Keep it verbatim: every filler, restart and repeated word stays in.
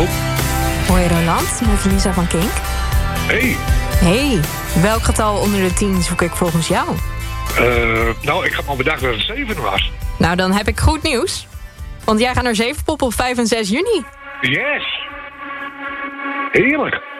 Hoi Roland, met Lisa van Kink. Hey. Hey, welk getal onder de tien zoek ik volgens jou? Uh, nou, ik had maar bedacht dat het zeven was. Nou, dan heb ik goed nieuws. Want jij gaat naar Zevenpop op vijf en zes juni. Yes. Heerlijk.